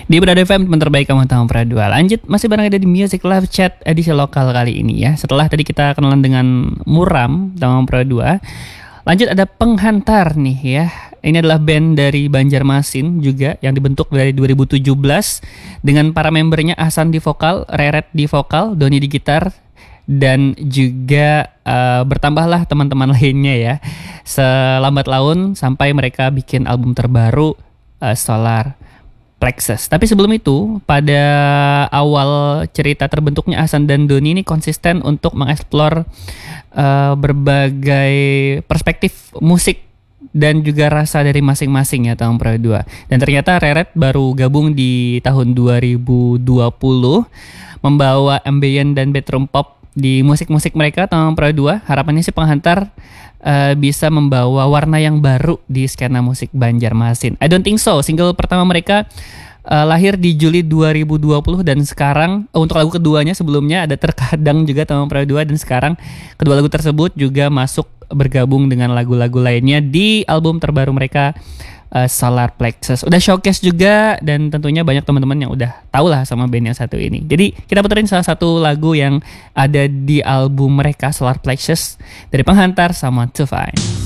Di Berada FM, teman terbaik kamu tahun Pradua. Lanjut, masih bareng ada di Music Live Chat edisi lokal kali ini ya. Setelah tadi kita kenalan dengan Muram tahun Pradua, lanjut ada Penghantar nih ya. Ini adalah band dari Banjarmasin juga yang dibentuk dari 2017 dengan para membernya Ahsan di vokal, Reret di vokal, Doni di gitar, dan juga bertambahlah teman-teman lainnya ya. Selambat laun sampai mereka bikin album terbaru Solar Plexus. Tapi sebelum itu, pada awal cerita terbentuknya Ahsan dan Doni ini konsisten untuk mengeksplor berbagai perspektif musik dan juga rasa dari masing-masing ya tahun Pradua. Dan ternyata Reret baru gabung di tahun 2020 membawa ambient dan bedroom pop di musik-musik mereka tahun Pradua. Harapannya sih Penghantar bisa membawa warna yang baru di skena musik Banjarmasin. I don't think so. Single pertama mereka lahir di Juli 2020 dan sekarang untuk lagu keduanya sebelumnya ada Terkadang juga tahun Pradua, dan sekarang kedua lagu tersebut juga masuk bergabung dengan lagu-lagu lainnya di album terbaru mereka Solar Plexus. Udah showcase juga dan tentunya banyak teman-teman yang udah tahu lah sama band yang satu ini. Jadi kita puterin salah satu lagu yang ada di album mereka Solar Plexus dari Penghantar sama To Find.